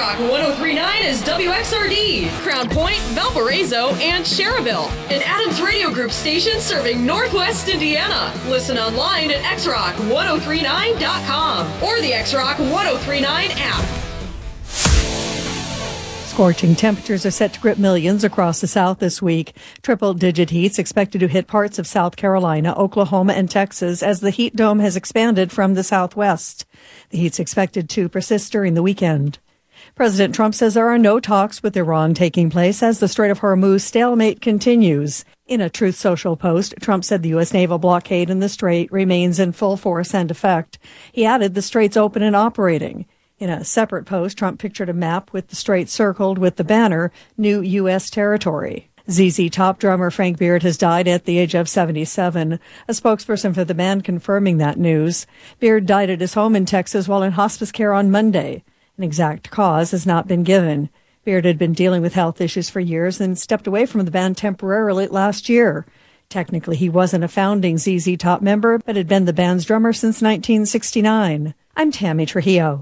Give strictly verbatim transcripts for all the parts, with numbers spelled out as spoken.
X-Rock one oh three point nine is W X R D, Crown Point, Valparaiso, and Cherville. An Adams Radio Group station serving Northwest Indiana. Listen online at x rock one oh three nine dot com or the X-Rock one oh three point nine app. Scorching temperatures are set to grip millions across the South this week. Triple-digit heats expected to hit parts of South Carolina, Oklahoma, and Texas as the heat dome has expanded from the southwest. The heat's expected to persist during the weekend. President Trump says there are no talks with Iran taking place as the Strait of Hormuz stalemate continues. In a Truth Social post, Trump said the U S naval blockade in the strait remains in full force and effect. He added the strait's open and operating. In a separate post, Trump pictured a map with the strait circled with the banner, New U S Territory. Z Z Top drummer Frank Beard has died at the age of seventy-seven. A spokesperson for the band confirming that news. Beard died at his home in Texas while in hospice care on Monday. An exact cause has not been given. Beard had been dealing with health issues for years and stepped away from the band temporarily last year. Technically, he wasn't a founding Z Z Top member, but had been the band's drummer since nineteen sixty-nine. I'm Tammy Trujillo.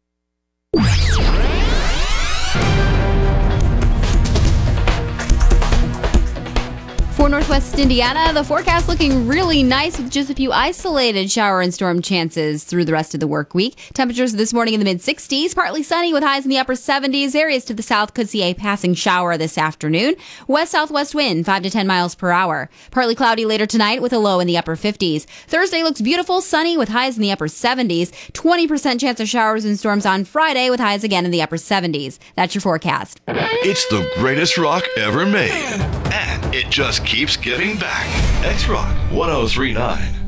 For Northwest Indiana, the forecast looking really nice with just a few isolated shower and storm chances through the rest of the work week. Temperatures this morning in the mid sixties, partly sunny with highs in the upper seventies. Areas to the south could see a passing shower this afternoon. West-southwest wind, five to ten miles per hour. Partly cloudy later tonight with a low in the upper fifties. Thursday looks beautiful, sunny with highs in the upper seventies. twenty percent chance of showers and storms on Friday with highs again in the upper seventies. That's your forecast. It's the greatest rock ever made. And it just keeps giving back. X-Rock one oh three point nine.